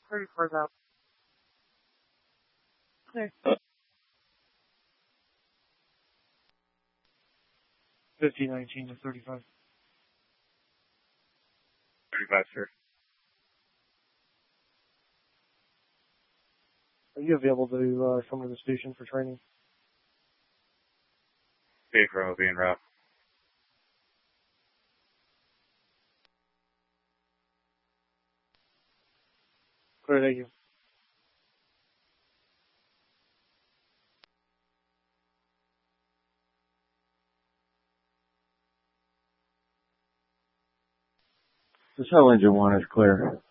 34's out. Clear. 5019 to 35. 35, sir. Are you available to come to the station for training? Vehicle will be en route. Clear, thank you. The cell engine 1 is clear.